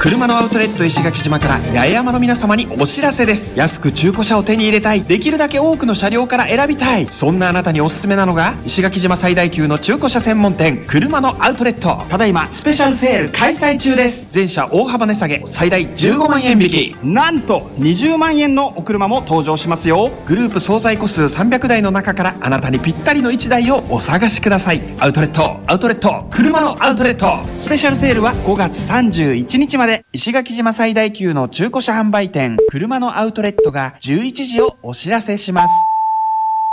車のアウトレット石垣島から八重山の皆様にお知らせです。安く中古車を手に入れたい、できるだけ多くの車両から選びたい、そんなあなたにおすすめなのが石垣島最大級の中古車専門店、車のアウトレット。ただいまスペシャルセール開催中です。全車大幅値下げ、最大15万円引き、なんと20万円のお車も登場しますよ。グループ総在庫数300台の中からあなたにぴったりの1台をお探しください。アウトレット、アウトレット、車のアウトレット。スペシャルセールは5月31日まで。石垣島最大級の中古車販売店、車のアウトレットが11時をお知らせします。